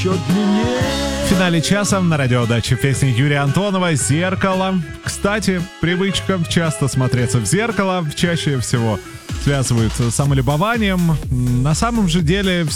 счет длиннее. В финале часа на радиодаче песни Юрия Антонова «Зеркало». Кстати, привычка часто смотреться в зеркало чаще всего связывают с самолюбованием. На самом же деле